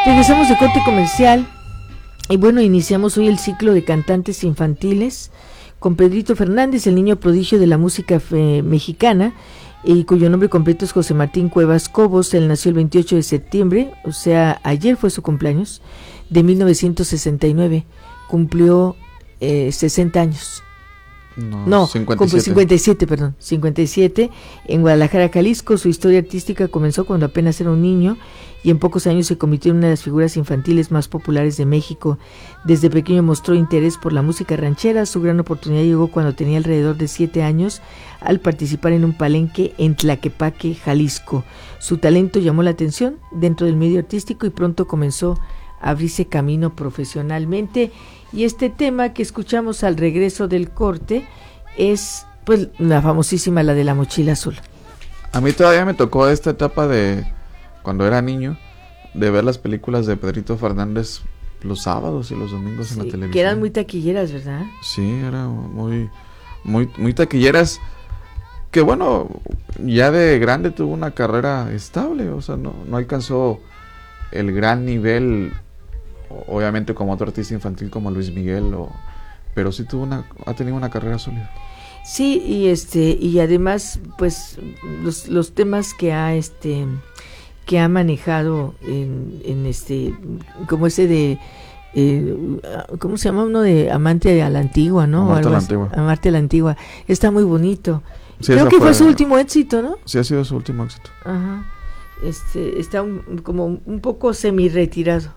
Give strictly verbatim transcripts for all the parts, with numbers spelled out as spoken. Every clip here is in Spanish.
Regresamos de corte comercial y bueno, iniciamos hoy el ciclo de cantantes infantiles con Pedrito Fernández, el niño prodigio de la música fe- mexicana, y cuyo nombre completo es José Martín Cuevas Cobos. Él nació el veintiocho de septiembre, o sea, ayer fue su cumpleaños, de mil novecientos sesenta y nueve. Cumplió eh, sesenta años. No, No, cincuenta y siete. cincuenta y siete, perdón, cincuenta y siete, en Guadalajara, Jalisco. Su historia artística comenzó cuando apenas era un niño y en pocos años se convirtió en una de las figuras infantiles más populares de México. Desde pequeño mostró interés por la música ranchera. Su gran oportunidad llegó cuando tenía alrededor de siete años al participar en un palenque en Tlaquepaque, Jalisco. Su talento llamó la atención dentro del medio artístico y pronto comenzó a abrirse camino profesionalmente. Y este tema que escuchamos al regreso del corte es pues la famosísima, la de la mochila azul. A mí todavía me tocó esta etapa de cuando era niño, de ver las películas de Pedrito Fernández los sábados y los domingos, sí, en la televisión. Que eran muy taquilleras, ¿verdad? Sí, eran muy, muy, muy taquilleras. Que bueno, ya de grande tuvo una carrera estable, o sea, no, no alcanzó el gran nivel, obviamente como otro artista infantil como Luis Miguel, o, pero sí tuvo una, ha tenido una carrera sólida. Sí, y este, y además, pues, los, los temas que ha este que ha manejado en, en este, como ese de eh, ¿cómo se llama? Uno de Amante a la Antigua, ¿no? Amarte a la Antigua. Amarte a la Antigua. Está muy bonito. Sí, creo que fue, fue su último éxito, ¿no? Sí, ha sido su último éxito. Ajá. Este, está un, como un poco semi-retirado.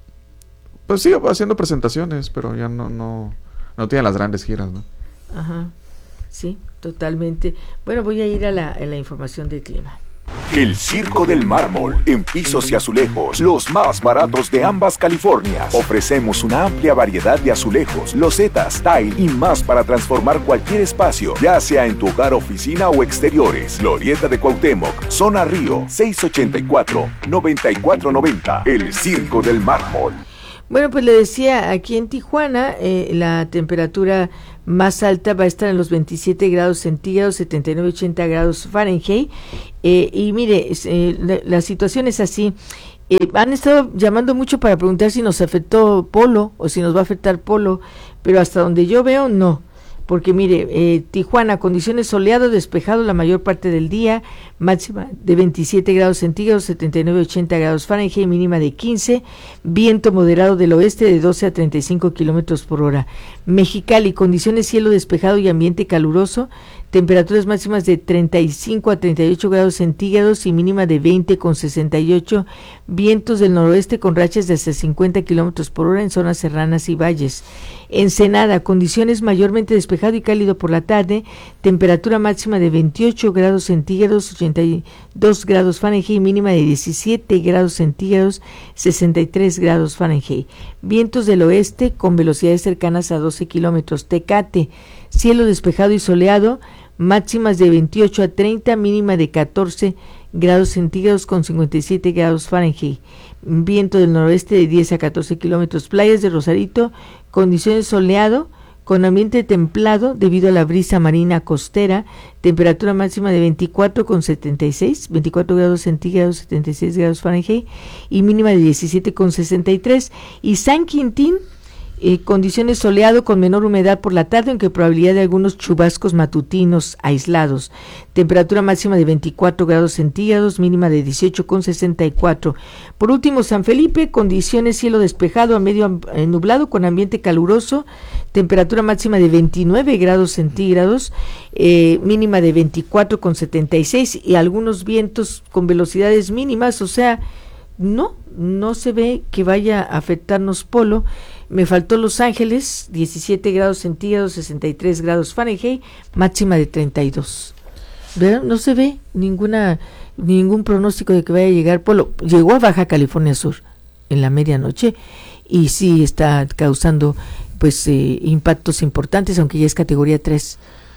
Pues sigue haciendo presentaciones, pero ya no, no, no tiene las grandes giras, ¿no? Ajá. Sí, totalmente. Bueno, voy a ir a la, a la información del clima. El Circo del Mármol, en pisos y azulejos, los más baratos de ambas Californias. Ofrecemos una amplia variedad de azulejos, losetas, tile y más para transformar cualquier espacio, ya sea en tu hogar, oficina o exteriores. Glorieta de Cuauhtémoc, Zona Río, seis ochenta y cuatro, noventa y cuatro noventa. El Circo del Mármol. Bueno, pues le decía, aquí en Tijuana eh, la temperatura más alta va a estar en los veintisiete grados centígrados, setenta y nueve ochenta grados Fahrenheit. Eh, y mire, eh, la, la situación es así. Eh, han estado llamando mucho para preguntar si nos afectó Polo o si nos va a afectar Polo, pero hasta donde yo veo, no. Porque mire, eh, Tijuana, condiciones soleado, despejado la mayor parte del día, máxima de veintisiete grados centígrados, setenta y nueve ochenta grados Fahrenheit, mínima de quince, viento moderado del oeste de doce a treinta y cinco kilómetros por hora. Mexicali, condiciones cielo despejado y ambiente caluroso, temperaturas máximas de treinta y cinco a treinta y ocho grados centígrados y mínima de veinte con sesenta y ocho, vientos del noroeste con rachas de hasta cincuenta kilómetros por hora en zonas serranas y valles. Ensenada, condiciones mayormente despejado y cálido por la tarde, temperatura máxima de veintiocho grados centígrados, ochenta y dos grados Fahrenheit, mínima de diecisiete grados centígrados, sesenta y tres grados Fahrenheit. Vientos del oeste con velocidades cercanas a doce kilómetros. Tecate, cielo despejado y soleado, máximas de veintiocho a treinta, mínima de catorce grados centígrados con cincuenta y siete grados Fahrenheit. Viento del noroeste de diez a catorce kilómetros. Playas de Rosarito, condiciones soleado con ambiente templado debido a la brisa marina costera, temperatura máxima de veinticuatro con setenta y seis, veinticuatro grados centígrados, setenta y seis grados Fahrenheit y mínima de diecisiete con sesenta y tres. Y San Quintín, Eh, condiciones soleado con menor humedad por la tarde, aunque probabilidad de algunos chubascos matutinos aislados. Temperatura máxima de veinticuatro grados centígrados, mínima de dieciocho con sesenta y cuatro. Por último, San Felipe, condiciones cielo despejado a medio eh, nublado con ambiente caluroso, temperatura máxima de veintinueve grados centígrados, eh, mínima de veinticuatro con setenta y seis y algunos vientos con velocidades mínimas, o sea, no, no se ve que vaya a afectarnos Polo. Me faltó Los Ángeles, diecisiete grados centígrados, sesenta y tres grados Fahrenheit, máxima de treinta y dos. ¿Verdad? No se ve ninguna ningún pronóstico de que vaya a llegar Polo. Llegó a Baja California Sur en la medianoche y sí está causando pues eh, impactos importantes, aunque ya es categoría tres.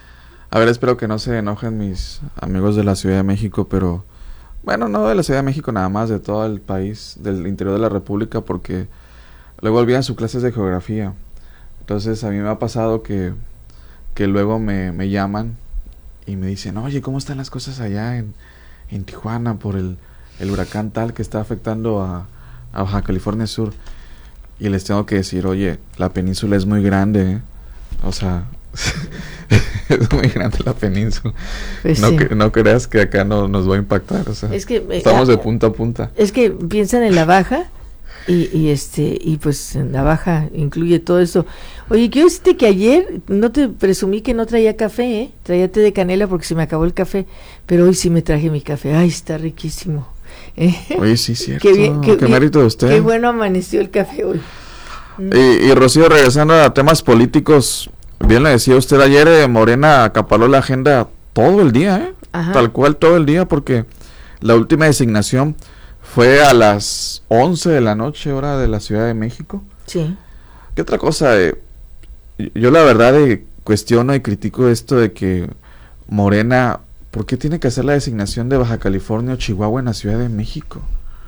A ver, espero que no se enojen mis amigos de la Ciudad de México, pero bueno, no de la Ciudad de México nada más, de todo el país, del interior de la República, porque luego olvidan sus clases de geografía. Entonces a mí me ha pasado que, que luego me, me llaman y me dicen, oye, ¿cómo están las cosas allá en, en Tijuana por el, el huracán tal que está afectando a, a Baja California Sur. Y les tengo que decir, oye, la península es muy grande, ¿eh? O sea, es muy grande la península. Pues no, sí. que, no creas que acá no nos va a impactar, o sea, es que, estamos eh, de punta a punta. Es que piensan en la baja y, y este y pues en la baja incluye todo eso. Oye, quiero decirte que ayer no te presumí que no traía café, ¿eh? Traía té de canela porque se me acabó el café, pero hoy sí me traje mi café. Ay, está riquísimo. Oye, sí, cierto. Qué, bien, qué, qué mérito de usted. Qué bueno amaneció el café hoy. Y, y Rocío, regresando a temas políticos, bien le decía usted ayer, eh, Morena acaparó la agenda todo el día, ¿eh? Ajá. Tal cual todo el día, porque la última designación fue a las once de la noche, hora de la Ciudad de México. Sí. ¿Qué otra cosa? Eh, yo la verdad eh, cuestiono y critico esto de que Morena... ¿Por qué tiene que hacer la designación de Baja California o Chihuahua en la Ciudad de México?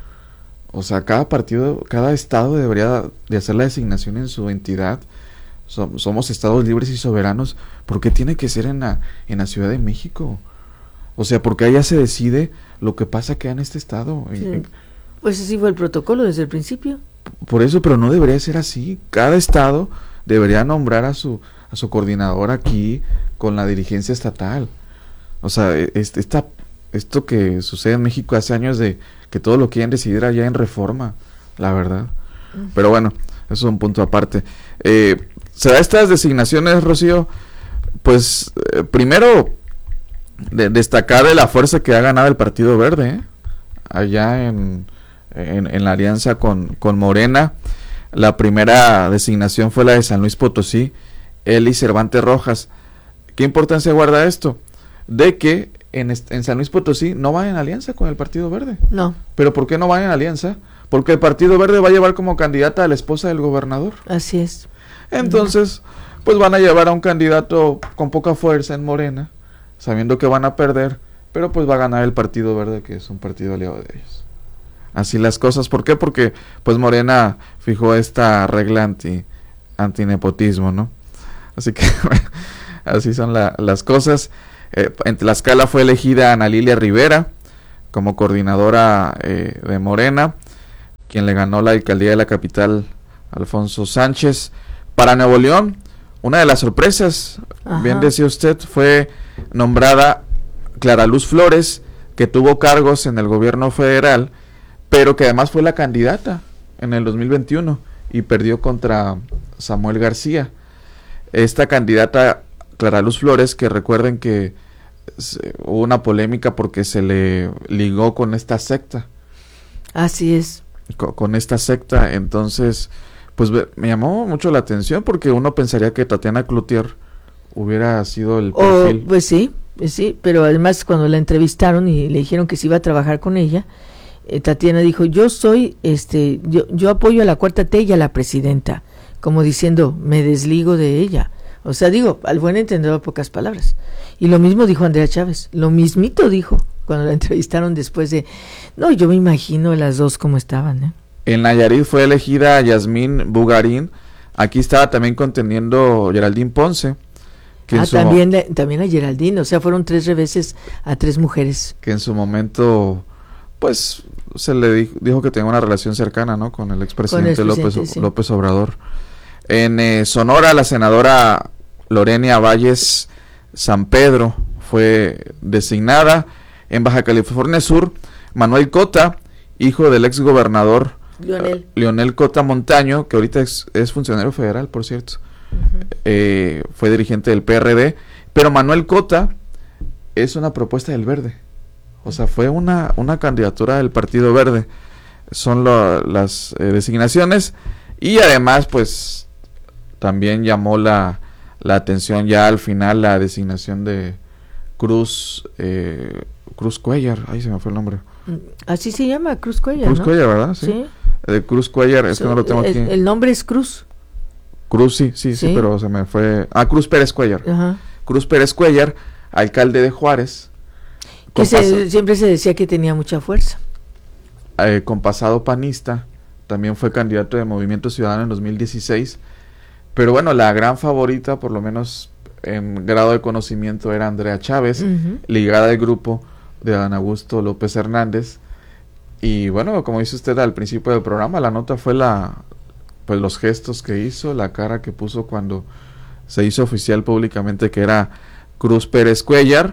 O sea, cada partido, cada estado debería de hacer la designación en su entidad. So, somos estados libres y soberanos. ¿Por qué tiene que ser en la, en la Ciudad de México? O sea, porque allá se decide lo que pasa acá en este estado. Sí. Pues así fue el protocolo desde el principio. Por eso, pero no debería ser así. Cada estado debería nombrar a su, a su coordinador aquí con la dirigencia estatal. O sea, este, esta, esto que sucede en México hace años de que todo lo quieren decidir allá en Reforma, la verdad. Uh-huh. Pero bueno, eso es un punto aparte. Eh, ¿Se da estas designaciones, Rocío? Pues, eh, primero, de, destacar de la fuerza que ha ganado el Partido Verde, ¿eh? Allá en, en, en la alianza con, con Morena. La primera designación fue la de San Luis Potosí, Eli Cervantes Rojas. ¿Qué importancia guarda esto? De que en, en San Luis Potosí no van en alianza con el Partido Verde. No. ¿Pero por qué no van en alianza? Porque el Partido Verde va a llevar como candidata a la esposa del gobernador. Así es. Entonces, no. pues van a llevar a un candidato con poca fuerza en Morena, sabiendo que van a perder, pero pues va a ganar el Partido Verde, que es un partido aliado de ellos. Así las cosas. ¿Por qué? Porque pues Morena fijó esta regla anti antinepotismo, ¿no? Así que así son la, las cosas. Eh, en Tlaxcala fue elegida Ana Lilia Rivera como coordinadora eh, de Morena, quien le ganó la alcaldía de la capital Alfonso Sánchez. Para Nuevo León, una de las sorpresas, Ajá. bien decía usted, fue nombrada Clara Luz Flores, que tuvo cargos en el gobierno federal, pero que además fue la candidata en el dos mil veintiuno y perdió contra Samuel García. Esta candidata Clara Luz Flores, que recuerden que se, hubo una polémica porque se le ligó con esta secta. Así es. Con, con esta secta, entonces, pues me llamó mucho la atención porque uno pensaría que Tatiana Cloutier hubiera sido el perfil. Oh, pues sí, sí, pero además cuando la entrevistaron y le dijeron que se iba a trabajar con ella, eh, Tatiana dijo, yo soy, este, yo, yo apoyo a la Cuarta T y a la presidenta, como diciendo, me desligo de ella. O sea, digo, al buen entendedor, pocas palabras. Y lo mismo dijo Andrea Chávez, lo mismito dijo cuando la entrevistaron después de... No, yo me imagino las dos cómo estaban, ¿eh? En Nayarit fue elegida Yasmín Bugarín. Aquí estaba también contendiendo Geraldine Ponce. Que ah, su también, mo- también a Geraldine, o sea, fueron tres reveses a tres mujeres. Que en su momento, pues, se le dijo, dijo que tenía una relación cercana, ¿no? Con el expresidente, Con el López, sí. López Obrador. En eh, Sonora, la senadora Lorenia Valles San Pedro fue designada. En Baja California Sur, Manuel Cota, hijo del ex gobernador Leonel, uh, Leonel Cota Montaño, que ahorita es, es funcionario federal, por cierto, uh-huh. eh, fue dirigente del P R D, pero Manuel Cota es una propuesta del Verde, o sea, fue una, una candidatura del Partido Verde. Son lo, las eh, designaciones, y además, pues, también llamó la, la atención ya al final la designación de Cruz... Eh, Cruz Cuellar, ahí se me fue el nombre. Así se llama, Cruz Cuellar, Cruz ¿no? Cuellar, ¿verdad? Sí. ¿Sí? Eh, Cruz Cuellar, es so, que no lo tengo el, aquí. El nombre es Cruz. Cruz, sí, sí, sí, sí, pero se me fue... Ah, Cruz Pérez Cuellar. Ajá. Cruz Pérez Cuellar, alcalde de Juárez. Que se, siempre se decía que tenía mucha fuerza. Eh, con pasado panista, también fue candidato de Movimiento Ciudadano en dos mil dieciséis. Pero bueno, la gran favorita, por lo menos en grado de conocimiento, era Andrea Chávez, uh-huh. ligada al grupo de Adán Augusto López Hernández, Y bueno, como dice usted al principio del programa, la nota fue la pues los gestos que hizo, la cara que puso cuando se hizo oficial públicamente que era Cruz Pérez Cuéllar.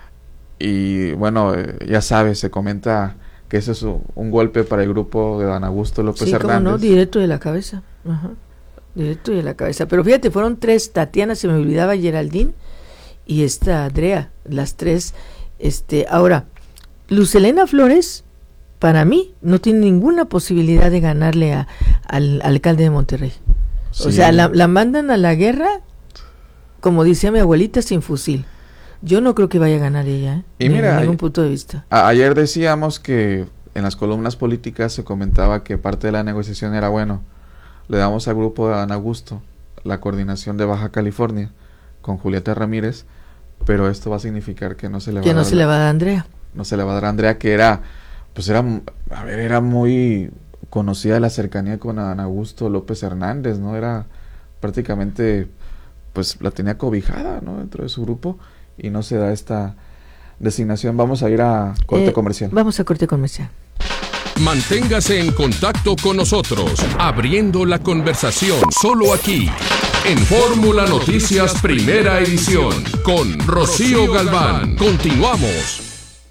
Y bueno, eh, ya sabes, se comenta que ese es un, un golpe para el grupo de Dan Augusto López sí, Hernández. Cómo no, directo de la cabeza. Ajá. Directo de la cabeza. Pero fíjate, fueron tres, Tatiana, se me olvidaba, Geraldine y esta Andrea, las tres. Este, ahora, Lucelena Flores, para mí, no tiene ninguna posibilidad de ganarle a, al, al alcalde de Monterrey. Sí. O sea, la, la mandan a la guerra, como decía mi abuelita, sin fusil. Yo no creo que vaya a ganar ella, ¿eh? Y mira, desde ningún punto de vista. A, ayer decíamos que en las columnas políticas se comentaba que parte de la negociación era, bueno, le damos al grupo de Dan Augusto la coordinación de Baja California con Julieta Ramírez, pero esto va a significar que no se le va que a no dar, se le va a dar a Andrea. No se le va a dar a Andrea, que era, pues era, a ver, era muy conocida la cercanía con Dan Augusto López Hernández, ¿no? Era prácticamente, pues la tenía cobijada, ¿no? Dentro de su grupo, y no se da esta designación. Vamos a ir a corte eh, comercial. Vamos a corte comercial. Manténgase en contacto con nosotros, abriendo la conversación, solo aquí, en Fórmula Noticias Primera Edición, con Rocío Galván. Continuamos.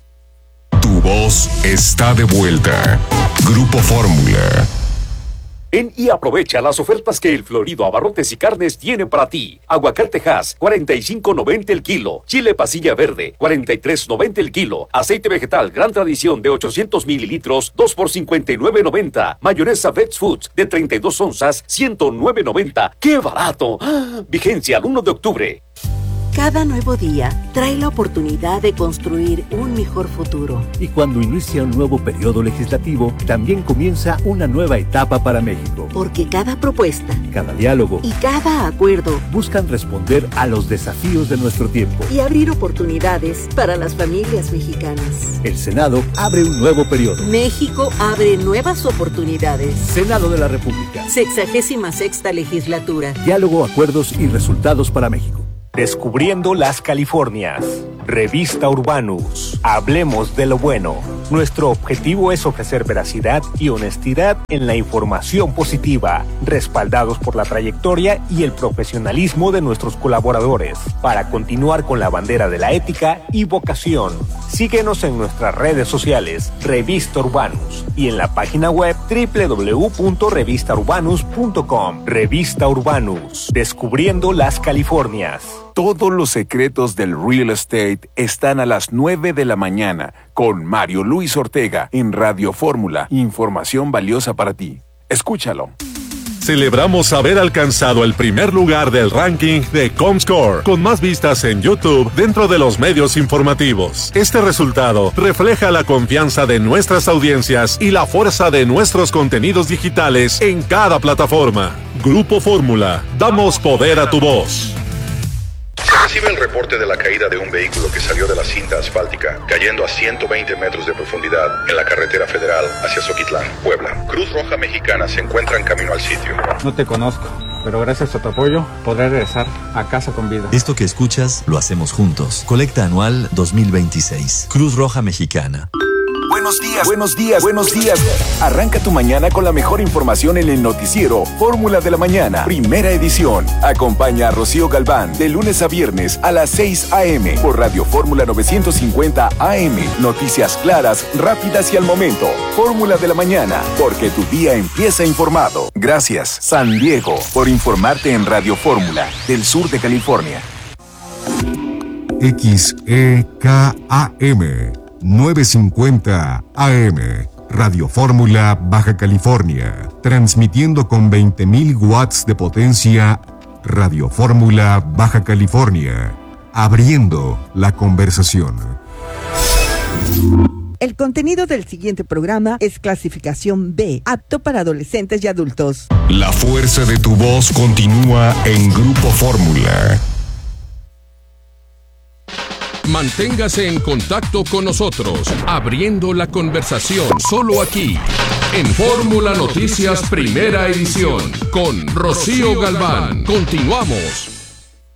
Tu voz está de vuelta. Grupo Fórmula. Ven y aprovecha las ofertas que el Florido Abarrotes y Carnes tiene para ti. Aguacate Hass, cuarenta y cinco noventa el kilo. Chile pasilla verde, cuarenta y tres noventa el kilo. Aceite vegetal Gran Tradición de ochocientos mililitros, dos por cincuenta y nueve noventa. Mayonesa Vets Foods de treinta y dos onzas, ciento nueve noventa. ¡Qué barato! ¡Ah! Vigencia al uno de octubre. Cada nuevo día trae la oportunidad de construir un mejor futuro. Y cuando inicia un nuevo periodo legislativo, también comienza una nueva etapa para México. Porque cada propuesta, cada diálogo y cada acuerdo buscan responder a los desafíos de nuestro tiempo y abrir oportunidades para las familias mexicanas. El Senado abre un nuevo periodo. México abre nuevas oportunidades. Senado de la República. Sexagésima sexta legislatura. Diálogo, acuerdos y resultados para México. Descubriendo las Californias. Revista Urbanus. Hablemos de lo bueno. Nuestro objetivo es ofrecer veracidad y honestidad en la información positiva, respaldados por la trayectoria y el profesionalismo de nuestros colaboradores, para continuar con la bandera de la ética y vocación. Síguenos en nuestras redes sociales, Revista Urbanus, y en la página web doble u doble u doble u punto revista urbanus punto com. Revista Urbanus. Descubriendo las Californias. Todos los secretos del real estate están a las nueve de la mañana con Mario Luis Ortega en Radio Fórmula. Información valiosa para ti. Escúchalo. Celebramos haber alcanzado el primer lugar del ranking de Comscore, con más vistas en YouTube dentro de los medios informativos. Este resultado refleja la confianza de nuestras audiencias y la fuerza de nuestros contenidos digitales en cada plataforma. Grupo Fórmula, damos poder a tu voz. Se recibe el reporte de la caída de un vehículo que salió de la cinta asfáltica, cayendo a ciento veinte metros de profundidad en la carretera federal hacia Zoquitlán, Puebla. Cruz Roja Mexicana se encuentra en camino al sitio. No te conozco, pero gracias a tu apoyo podré regresar a casa con vida. Esto que escuchas lo hacemos juntos. Colecta anual dos mil veintiséis. Cruz Roja Mexicana. Buenos días, buenos días, buenos días. Arranca tu mañana con la mejor información en el noticiero Fórmula de la Mañana, primera edición. Acompaña a Rocío Galván de lunes a viernes a las seis a.m. por Radio Fórmula novecientos cincuenta A M. Noticias claras, rápidas y al momento. Fórmula de la Mañana, porque tu día empieza informado. Gracias, San Diego, por informarte en Radio Fórmula del sur de California. X E K A M novecientos cincuenta A M, Radio Fórmula Baja California, transmitiendo con veinte mil watts de potencia. Radio Fórmula Baja California, abriendo la conversación. El contenido del siguiente programa es clasificación B, apto para adolescentes y adultos. La fuerza de tu voz continúa en Grupo Fórmula. Manténgase en contacto con nosotros, abriendo la conversación, solo aquí, en Fórmula Noticias Primera Edición, con Rocío Galván. Continuamos.